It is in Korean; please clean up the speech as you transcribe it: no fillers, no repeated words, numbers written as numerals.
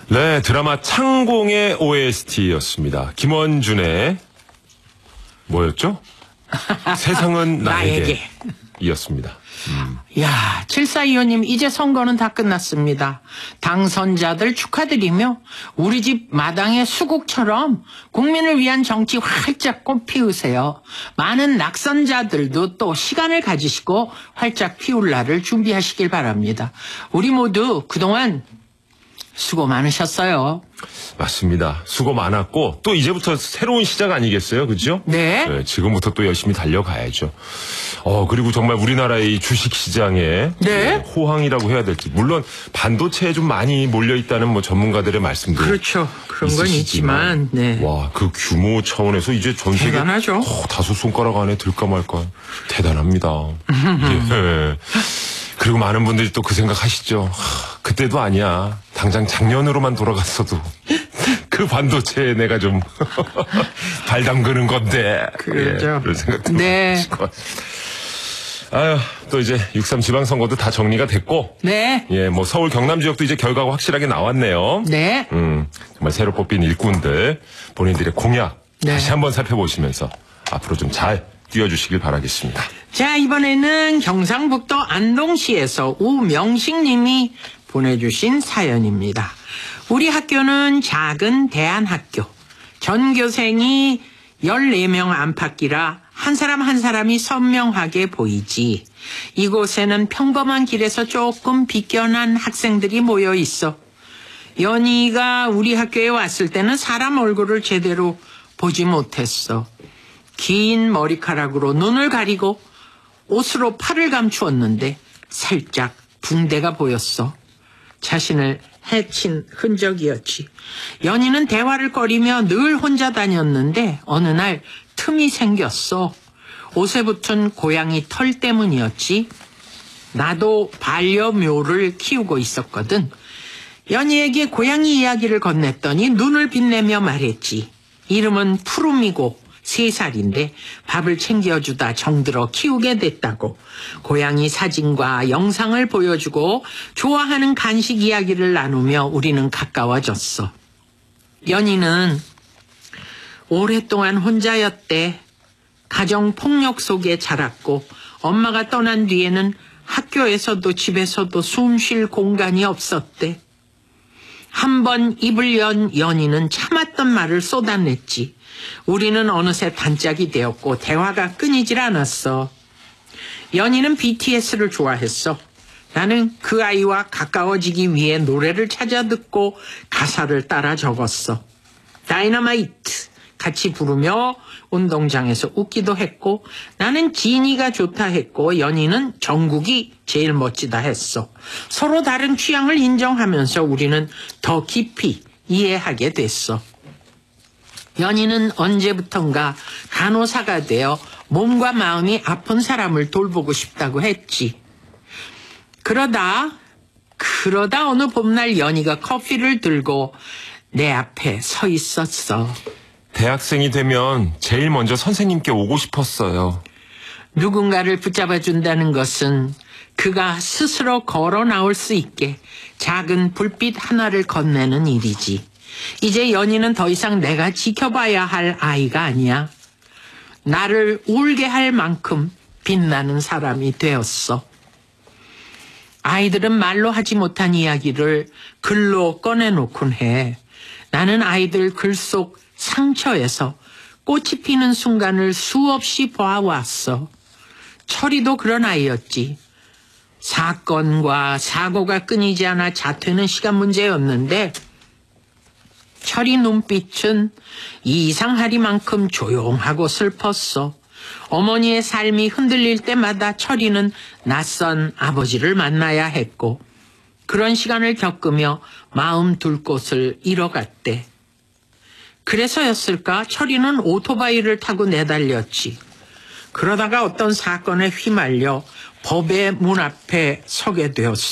네, 드라마 창공의 OST였습니다. 김원준의 뭐였죠? 세상은 나에게 이었습니다. 야, 7425님 이제 선거는 다 끝났습니다. 당선자들 축하드리며 우리 집 마당의 수국처럼 국민을 위한 정치 활짝 꽃 피우세요. 많은 낙선자들도 또 시간을 가지시고 활짝 피울 날을 준비하시길 바랍니다. 우리 모두 그동안 수고 많으셨어요. 맞습니다. 수고 많았고 또 이제부터 새로운 시작 아니겠어요? 그렇죠? 네. 네, 지금부터 또 열심히 달려가야죠. 그리고 정말 우리나라의 주식시장에 네. 호황이라고 해야 될지 물론 반도체에 좀 많이 몰려있다는 뭐 전문가들의 말씀도 그렇죠. 그런 건 있지만 네. 와, 그 규모 차원에서 이제 전 세계 대단하죠. 다섯 손가락 안에 들까 말까 대단합니다. 예. 그리고 많은 분들이 또 그 생각하시죠. 그때도 아니야. 당장 작년으로만 돌아갔어도 그 반도체에 내가 좀 발 담그는 건데. 그렇죠. 예, 그런 생각도 네. 하실 것 같아요. 아유, 또 이제 6.3 지방선거도 다 정리가 됐고. 네. 예, 뭐 서울 경남 지역도 이제 결과가 확실하게 나왔네요. 네. 정말 새로 뽑힌 일꾼들 본인들의 공약 네. 다시 한번 살펴보시면서 앞으로 좀 잘 뛰어주시길 바라겠습니다. 자, 이번에는 경상북도 안동시에서 우명식 님이 보내주신 사연입니다. 우리 학교는 작은 대안학교. 전교생이 14명 안팎이라 한 사람 한 사람이 선명하게 보이지. 이곳에는 평범한 길에서 조금 비껴난 학생들이 모여 있어. 연희가 우리 학교에 왔을 때는 사람 얼굴을 제대로 보지 못했어. 긴 머리카락으로 눈을 가리고 옷으로 팔을 감추었는데 살짝 붕대가 보였어. 자신을 해친 흔적이었지. 연희는 대화를 꺼리며 늘 혼자 다녔는데 어느 날 틈이 생겼어. 옷에 붙은 고양이 털 때문이었지. 나도 반려묘를 키우고 있었거든. 연희에게 고양이 이야기를 건넸더니 눈을 빛내며 말했지. 이름은 푸름이고 3살인데 밥을 챙겨주다 정들어 키우게 됐다고. 고양이 사진과 영상을 보여주고 좋아하는 간식 이야기를 나누며 우리는 가까워졌어. 연희는 오랫동안 혼자였대. 가정폭력 속에 자랐고 엄마가 떠난 뒤에는 학교에서도 집에서도 숨 쉴 공간이 없었대. 한 번 입을 연 연희는 참았던 말을 쏟아냈지. 우리는 어느새 단짝이 되었고 대화가 끊이질 않았어. 연희는 BTS를 좋아했어. 나는 그 아이와 가까워지기 위해 노래를 찾아 듣고 가사를 따라 적었어. 다이너마이트 같이 부르며 운동장에서 웃기도 했고 나는 지니가 좋다 했고 연희는 정국이 제일 멋지다 했어. 서로 다른 취향을 인정하면서 우리는 더 깊이 이해하게 됐어. 연희는 언제부턴가 간호사가 되어 몸과 마음이 아픈 사람을 돌보고 싶다고 했지. 그러다 어느 봄날 연희가 커피를 들고 내 앞에 서 있었어. 대학생이 되면 제일 먼저 선생님께 오고 싶었어요. 누군가를 붙잡아준다는 것은 그가 스스로 걸어 나올 수 있게 작은 불빛 하나를 건네는 일이지. 이제 연희는 더 이상 내가 지켜봐야 할 아이가 아니야. 나를 울게 할 만큼 빛나는 사람이 되었어. 아이들은 말로 하지 못한 이야기를 글로 꺼내놓곤 해. 나는 아이들 글 속 상처에서 꽃이 피는 순간을 수없이 봐왔어. 철이도 그런 아이였지. 사건과 사고가 끊이지 않아 자퇴는 시간 문제였는데 철이 눈빛은 이상하리만큼 조용하고 슬펐어. 어머니의 삶이 흔들릴 때마다 철이는 낯선 아버지를 만나야 했고 그런 시간을 겪으며 마음 둘 곳을 잃어갔대. 그래서였을까 철이는 오토바이를 타고 내달렸지. 그러다가 어떤 사건에 휘말려 법의 문 앞에 서게 되었어.